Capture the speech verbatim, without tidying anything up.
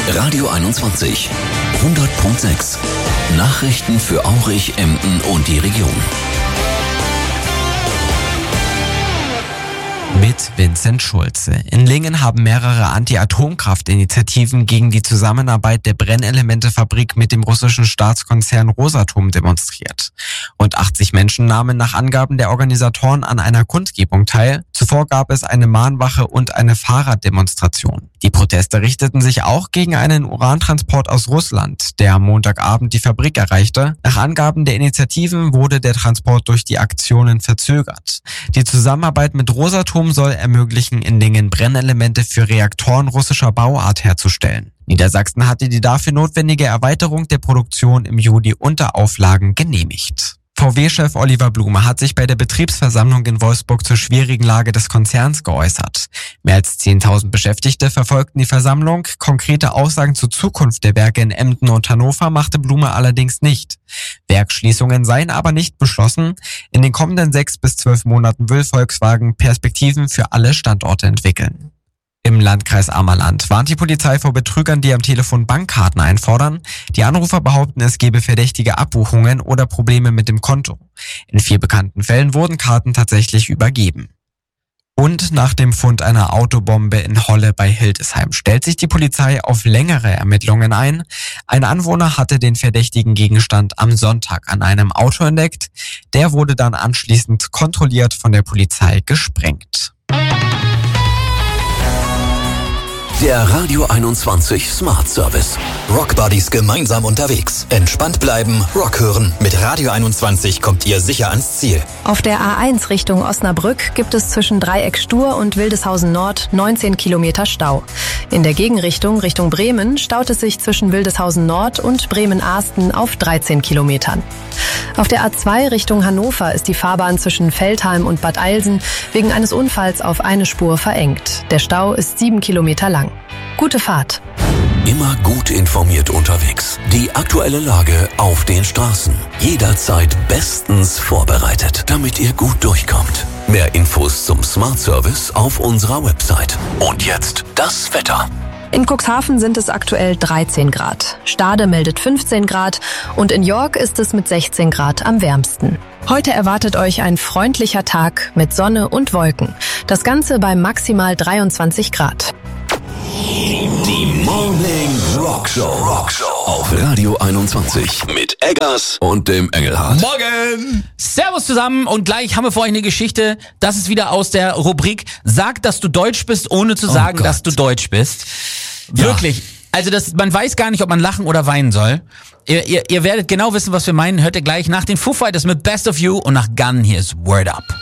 Radio einundzwanzig. hundert Komma sechs. Nachrichten für Aurich, Emden und die Region. Mit Vincent Schulze. In Lingen haben mehrere Anti-Atomkraft-Initiativen gegen die Zusammenarbeit der Brennelementefabrik mit dem russischen Staatskonzern Rosatom demonstriert. Rund achtzig Menschen nahmen nach Angaben der Organisatoren an einer Kundgebung teil. Zuvor gab es eine Mahnwache und eine Fahrraddemonstration. Die Proteste richteten sich auch gegen einen Urantransport aus Russland, der am Montagabend die Fabrik erreichte. Nach Angaben der Initiativen wurde der Transport durch die Aktionen verzögert. Die Zusammenarbeit mit Rosatom soll ermöglichen, in Lingen Brennelemente für Reaktoren russischer Bauart herzustellen. Niedersachsen hatte die dafür notwendige Erweiterung der Produktion im Juli unter Auflagen genehmigt. V W-Chef Oliver Blume hat sich bei der Betriebsversammlung in Wolfsburg zur schwierigen Lage des Konzerns geäußert. Mehr als zehntausend Beschäftigte verfolgten die Versammlung. Konkrete Aussagen zur Zukunft der Werke in Emden und Hannover machte Blume allerdings nicht. Werksschließungen seien aber nicht beschlossen. In den kommenden sechs bis zwölf Monaten will Volkswagen Perspektiven für alle Standorte entwickeln. Im Landkreis Ammerland warnt die Polizei vor Betrügern, die am Telefon Bankkarten einfordern. Die Anrufer behaupten, es gebe verdächtige Abbuchungen oder Probleme mit dem Konto. In vier bekannten Fällen wurden Karten tatsächlich übergeben. Und nach dem Fund einer Autobombe in Holle bei Hildesheim stellt sich die Polizei auf längere Ermittlungen ein. Ein Anwohner hatte den verdächtigen Gegenstand am Sonntag an einem Auto entdeckt. Der wurde dann anschließend kontrolliert von der Polizei gesprengt. Der Radio einundzwanzig Smart Service. Rock Buddies gemeinsam unterwegs. Entspannt bleiben, Rock hören. Mit Radio einundzwanzig kommt ihr sicher ans Ziel. Auf der A eins Richtung Osnabrück gibt es zwischen Dreieck Stur und Wildeshausen Nord neunzehn Kilometer Stau. In der Gegenrichtung Richtung Bremen staut es sich zwischen Wildeshausen Nord und Bremen-Ahsten auf dreizehn Kilometern. Auf der A zwei Richtung Hannover ist die Fahrbahn zwischen Veltheim und Bad Eilsen wegen eines Unfalls auf eine Spur verengt. Der Stau ist sieben Kilometer lang. Gute Fahrt. Immer gut informiert unterwegs. Die aktuelle Lage auf den Straßen. Jederzeit bestens vorbereitet, damit ihr gut durchkommt. Mehr Infos zum Smart Service auf unserer Website. Und jetzt das Wetter. In Cuxhaven sind es aktuell dreizehn Grad. Stade meldet fünfzehn Grad und in York ist es mit sechzehn Grad am wärmsten. Heute erwartet euch ein freundlicher Tag mit Sonne und Wolken. Das Ganze bei maximal dreiundzwanzig Grad. Die Morning Rockshow. Rockshow auf Radio einundzwanzig mit Eggers und dem Engelhardt. Morgen! Servus zusammen und gleich haben wir für euch eine Geschichte. Das ist wieder aus der Rubrik Sag, dass du Deutsch bist, ohne zu sagen, oh dass du Deutsch bist. Wirklich. Ja. Also das, man weiß gar nicht, ob man lachen oder weinen soll. Ihr, ihr, ihr werdet genau wissen, was wir meinen. Hört ihr gleich nach den Foo Fighters mit Best of You und nach Gun. Hier ist Word Up.